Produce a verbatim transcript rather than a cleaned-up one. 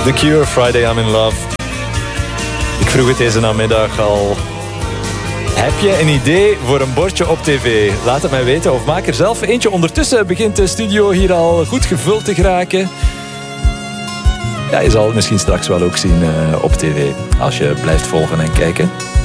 The Cure, Friday I'm in Love. Ik vroeg het deze namiddag al. Heb je een idee voor een bordje op tv? Laat het mij weten of maak er zelf eentje. Ondertussen begint de studio hier al goed gevuld te geraken. Ja, je zal het misschien straks wel ook zien uh, op tv. Als je blijft volgen en kijken.